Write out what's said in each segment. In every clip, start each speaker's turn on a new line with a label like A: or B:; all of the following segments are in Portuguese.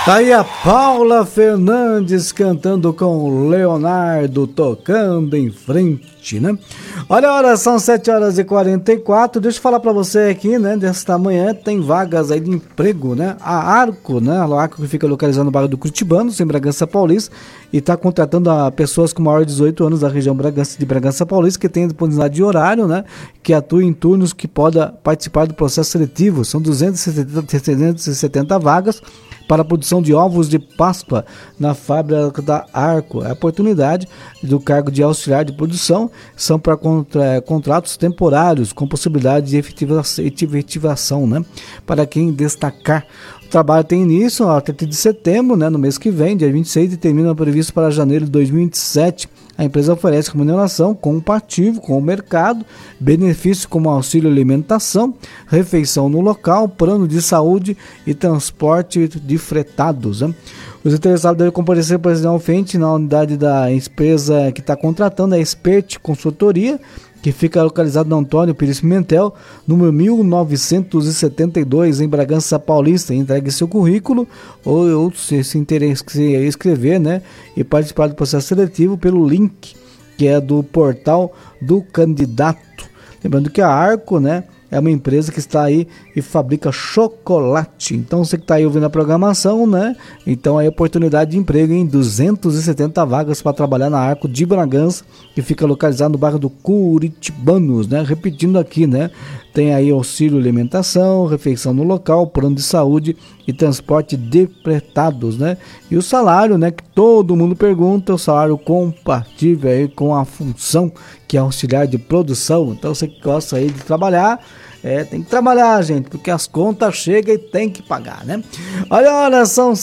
A: Tá aí a Paula Fernandes cantando com o Leonardo, tocando em frente, né? Olha a hora, são 7h44. Deixa eu falar pra você aqui, né? Desta manhã tem vagas aí de emprego, né? A Arco, né? A Arco que fica localizada no bairro do Curitibanos, em Bragança Paulista, e tá contratando a pessoas com maior de 18 anos da região de Bragança Paulista, que tem disponibilidade de horário, né? Que atuam em turnos que podem participar do processo seletivo. São 270 vagas para a produção de ovos de Páscoa na fábrica da Arco. A oportunidade do cargo de auxiliar de produção são para contratos temporários com possibilidade de efetivação, né? Para quem destacar. O trabalho tem início a 30 de setembro, né? No mês que vem, dia 26, e termina previsto para janeiro de 2027. A empresa oferece remuneração compatível com o mercado, benefícios como auxílio alimentação, refeição no local, plano de saúde e transporte de fretados, né? Os interessados devem comparecer presencialmente na unidade da empresa que está contratando, a Expert Consultoria, que fica localizado na Antônio Pires Pimentel, número 1972, em Bragança Paulista. Entregue seu currículo ou se inscrever, né, e participar do processo seletivo pelo link que é do portal do candidato. Lembrando que a Arco, né, é uma empresa que está aí e fabrica chocolate. Então você que está aí ouvindo a programação, né? Então aí oportunidade de emprego em 270 vagas para trabalhar na Arco de Bragança, que fica localizado no bairro do Curitibanos, né? Repetindo aqui, né? Tem aí auxílio alimentação, refeição no local, plano de saúde e transporte de fretados, né? E o salário, né? Que todo mundo pergunta, o salário compatível aí com a função que é auxiliar de produção. Então você que gosta aí de trabalhar, tem que trabalhar, gente, porque as contas chegam e tem que pagar, né? Olha, são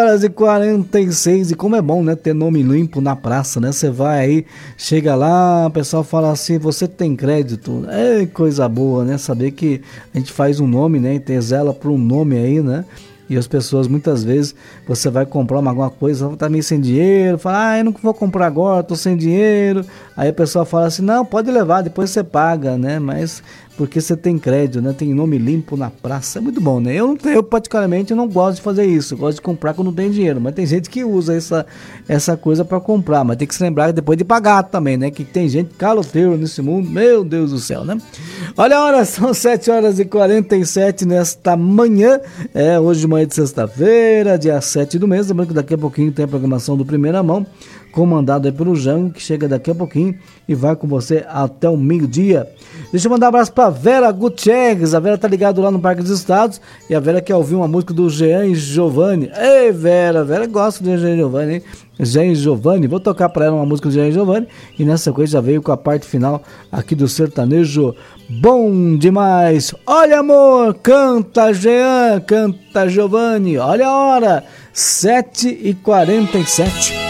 A: 7h46 e como é bom, né, ter nome limpo na praça, né? Você vai aí, chega lá, o pessoal fala assim, você tem crédito? É coisa boa, né? Saber que a gente faz um nome, né? E tem zela por um nome aí, né? E as pessoas, muitas vezes, você vai comprar alguma coisa, tá meio sem dinheiro, fala, eu não vou comprar agora, tô sem dinheiro. Aí a pessoa fala assim, não, pode levar, depois você paga, né? Mas porque você tem crédito, né? Tem nome limpo na praça, é muito bom, né? Eu particularmente não gosto de fazer isso, eu gosto de comprar quando não tem dinheiro, mas tem gente que usa essa coisa para comprar, mas tem que se lembrar depois de pagar também, né? Que tem gente caloteiro nesse mundo, meu Deus do céu, né? Olha a hora, são 7h47 nesta manhã, hoje de manhã de sexta-feira, dia 7 do mês, lembrando que daqui a pouquinho tem a programação do Primeira Mão, comandado aí pelo Jango, que chega daqui a pouquinho e vai com você até o meio-dia. Deixa eu mandar um abraço pra Vera Gutierrez. A Vera tá ligado lá no Parque dos Estados e a Vera quer ouvir uma música do Jean e Giovanni. Ei, Vera gosta do Jean e Giovanni, hein? Jean e Giovanni, vou tocar pra ela uma música do Jean e Giovanni e nessa coisa já veio com a parte final aqui do sertanejo bom demais. Olha, amor, canta Jean, canta Giovanni. Olha a hora, 7h47.